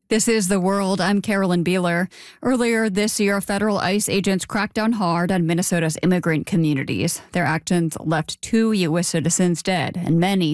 This is The World. I'm Carolyn Beeler. Earlier this year, federal ICE agents cracked down hard on Minnesota's immigrant communities. Their actions left 2 U.S. citizens dead and many